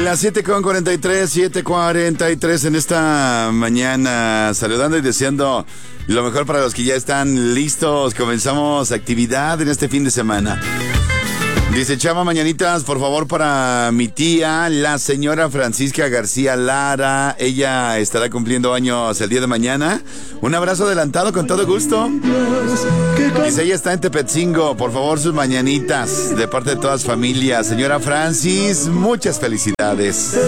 Las 7:43 en esta mañana, saludando y deseando lo mejor para los que ya están listos. Comenzamos actividad en este fin de semana. Dice Chava, mañanitas, por favor, para mi tía, la señora Francisca García Lara. Ella estará cumpliendo años el día de mañana. Un abrazo adelantado con todo gusto. Dice, ella está en Tepetzingo. Por favor, sus mañanitas de parte de todas familias. Señora Francis, muchas felicidades.